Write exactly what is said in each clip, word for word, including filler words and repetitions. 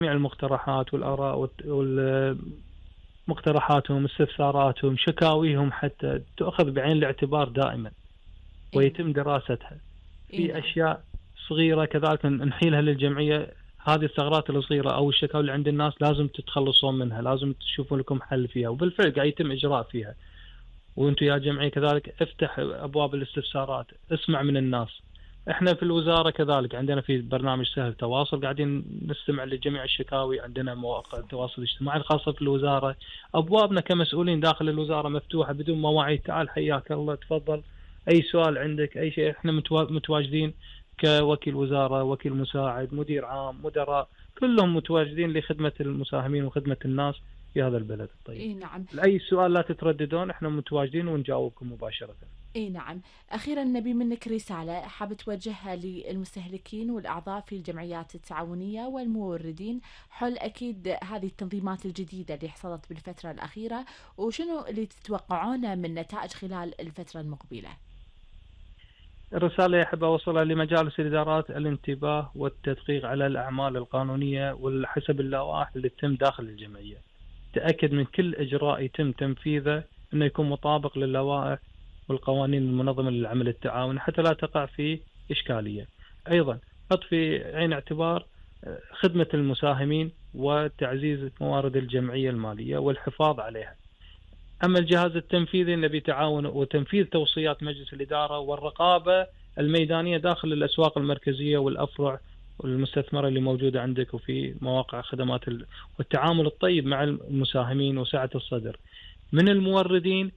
المقترحات والآراء والمقترحاتهم، استفساراتهم، شكاويهم حتى تؤخذ بعين الاعتبار دائما ويتم دراستها. في أشياء صغيرة كذلك نحيلها للجمعية، هذه الثغرات الصغيرة أو الشكاوى اللي عند الناس لازم تتخلصون منها، لازم تشوفوا لكم حل فيها، وبالفعل قاعد يتم إجراء فيها. وأنتم يا جمعية كذلك افتح أبواب الاستفسارات، اسمع من الناس. احنا في الوزارة كذلك عندنا في برنامج سهل تواصل، قاعدين نستمع لجميع الشكاوي، عندنا مواقع التواصل الاجتماعي الخاصة في الوزارة. أبوابنا كمسؤولين داخل الوزارة مفتوحة بدون مواعيد، تعال حياك الله تفضل، أي سؤال عندك أي شيء، احنا متواجدين كوكيل وزارة، وكيل مساعد، مدير عام، مدراء، كلهم متواجدين لخدمة المساهمين وخدمة الناس في هذا البلد الطيب. إيه نعم. لأي سؤال لا تترددون، احنا متواجدين ونجاوبكم مباشرة. اي نعم. اخيرا نبي منك رساله حاب توجهها للمستهلكين والاعضاء في الجمعيات التعاونيه والموردين حول اكيد هذه التنظيمات الجديده اللي حصلت بالفتره الاخيره، وشنو اللي تتوقعونه من نتائج خلال الفتره المقبله؟ الرسالة اللي أحب أوصلها لمجالس الإدارات الانتباه والتدقيق على الأعمال القانونية والحسب اللوائح اللي تتم داخل الجمعية. تأكد من كل إجراء يتم تنفيذه أنه يكون مطابق للوائح والقوانين المنظمة للعمل التعاوني حتى لا تقع في إشكالية. أيضا حط في عين اعتبار خدمة المساهمين وتعزيز موارد الجمعية المالية والحفاظ عليها. أما الجهاز التنفيذي نبي تعاون وتنفيذ توصيات مجلس الإدارة والرقابة الميدانية داخل الأسواق المركزية والأفرع والمستثمرة اللي موجودة عندك وفي مواقع خدمات ال... والتعامل الطيب مع المساهمين وسعة الصدر. من الموردين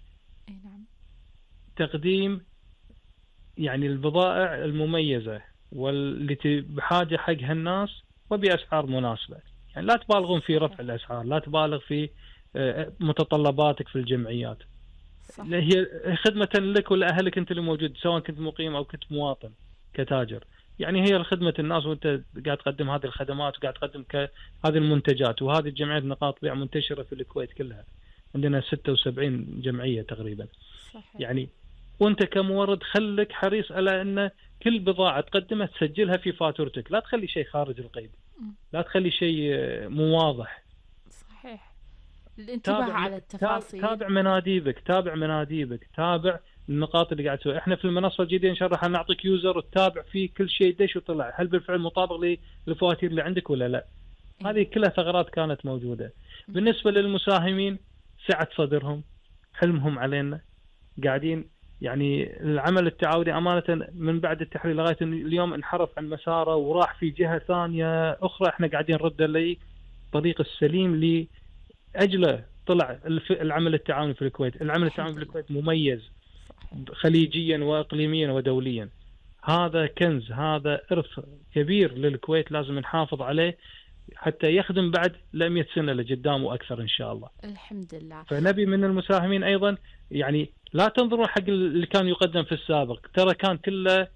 تقديم يعني البضائع المميزة والتي بحاجة حقها الناس وبأسعار مناسبة. يعني لا تبالغون في رفع الأسعار، لا تبالغ في متطلباتك في الجمعيات. صح. هي خدمة لك ولأهلك أنت اللي موجود، سواء كنت مقيم أو كنت مواطن كتاجر. يعني هي خدمة الناس وأنت قاعد تقدم هذه الخدمات وقاعد تقدم هذه المنتجات. وهذه الجمعيات نقاط بيع منتشرة في الكويت كلها، عندنا ستة وسبعين جمعية تقريبا. صحيح. يعني وأنت كمورد خلك حريص على أن كل بضاعة تقدمها تسجلها في فاتورتك، لا تخلي شيء خارج القيد، لا تخلي شيء مو واضح. صحيح. الانتباه على التفاصيل. تابع مناديبك، تابع مناديبك، تابع النقاط اللي قاعد تسويها. احنا في المنصه الجديده ان شاء الله نعطيك يوزر وتتابع فيه كل شيء دش وطلع، هل بالفعل مطابق للفواتير اللي عندك ولا لا. إيه؟ هذه كلها ثغرات كانت موجوده. بالنسبه للمساهمين سعه صدرهم، حلمهم علينا، قاعدين يعني العمل التعاوني امانه من بعد التحرير لغايه اليوم انحرف عن مساره وراح في جهه ثانيه اخرى، احنا قاعدين نرد له الطريق السليم ل أجله طلع العمل التعاوني في الكويت. العمل التعاوني في الكويت مميز خليجيا وإقليميا ودوليا. هذا كنز، هذا إرث كبير للكويت لازم نحافظ عليه حتى يخدم بعد لمئة سنة لقدام وأكثر إن شاء الله. الحمد لله. فنبي من المساهمين أيضا يعني لا تنظروا حق اللي كان يقدم في السابق، ترى كان كله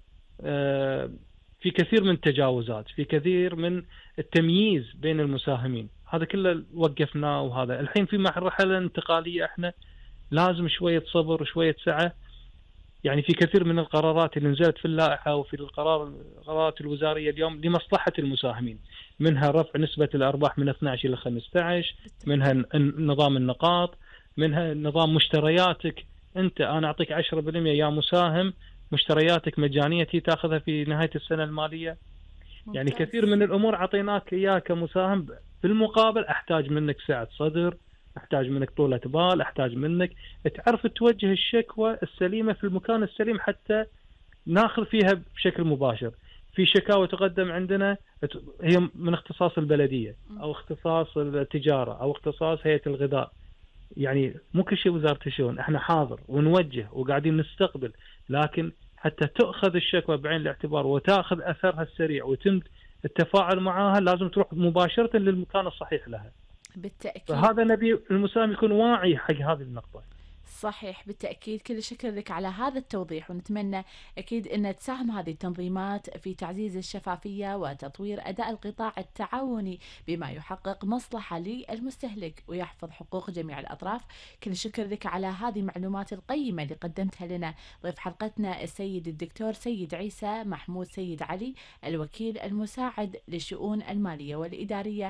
في كثير من التجاوزات، في كثير من التمييز بين المساهمين، هذا كله وقفناه. وهذا الحين في مرحلة انتقالية، احنا لازم شوية صبر وشوية سعة. يعني في كثير من القرارات اللي نزلت في اللائحة وفي القرار القرارات الوزارية اليوم لمصلحة المساهمين، منها رفع نسبة الأرباح من اثني عشر إلى خمسة عشر، منها نظام النقاط، منها نظام مشترياتك. انت انا اعطيك عشرة بالمئة يا مساهم، مشترياتك مجانية تاخذها في نهاية السنة المالية. يعني كثير من الأمور عطيناك إياه كمساهم، في المقابل أحتاج منك سعة صدر، أحتاج منك طولة بال، أحتاج منك تعرف توجه الشكوى السليمة في المكان السليم حتى ناخذ فيها بشكل مباشر. في شكاوى تقدم عندنا هي من اختصاص البلدية أو اختصاص التجارة أو اختصاص هيئة الغذاء، يعني مو كل شيء وزارة الشؤون، احنا حاضر ونوجه وقاعدين نستقبل، لكن حتى تأخذ الشكوى بعين الاعتبار وتأخذ أثرها السريع ويتم التفاعل معها لازم تروح مباشرة للمكان الصحيح لها. بالتأكيد. فهذا نبي المساهم يكون واعي حق هذه النقطة. صحيح بالتأكيد، كل الشكر لك على هذا التوضيح، ونتمنى أكيد أن تساهم هذه التنظيمات في تعزيز الشفافية وتطوير أداء القطاع التعاوني بما يحقق مصلحة للمستهلك ويحفظ حقوق جميع الأطراف. كل الشكر لك على هذه المعلومات القيمة اللي قدمتها لنا. ضيف حلقتنا السيد الدكتور سيد عيسى محمود سيد علي، الوكيل المساعد للشؤون المالية والإدارية